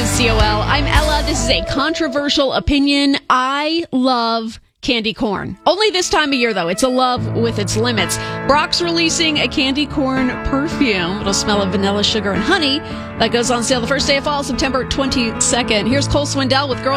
WCOL. I'm Ella. This is a controversial opinion. I love candy corn. Only this time of year, though. It's a love with its limits. Brock's releasing a candy corn perfume. It'll smell of vanilla, sugar, and honey. That goes on sale the first day of fall, September 22nd. Here's Cole Swindell with Girl